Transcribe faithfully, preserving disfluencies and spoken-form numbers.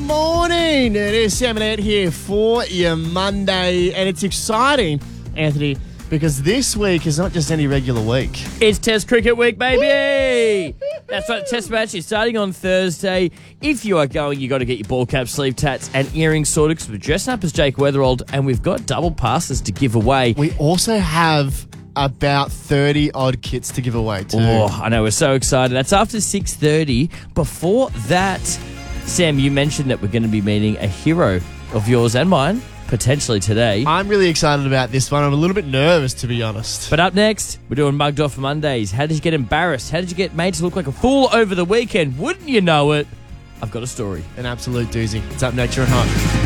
morning. It is Sam and Ed here for your Monday, and it's exciting, Anthony, because this week is not just any regular week. It's Test Cricket Week, baby! That's right, Test match is starting on Thursday. If you are going, you got to get your ball cap, sleeve tats, and earrings sorted because we're dressing up as Jake Weatherald, and we've got double passes to give away. We also have about thirty odd kits to give away too. Oh, I know, we're so excited. That's after six thirty. Before that, Sam, you mentioned that we're going to be meeting a hero of yours and mine, potentially today. I'm really excited about this one. I'm a little bit nervous, to be honest. But up next, we're doing Mugged Off Mondays. How did you get embarrassed? How did you get made to look like a fool over the weekend? Wouldn't you know it? I've got a story. An absolute doozy. It's up next. You're on Hot.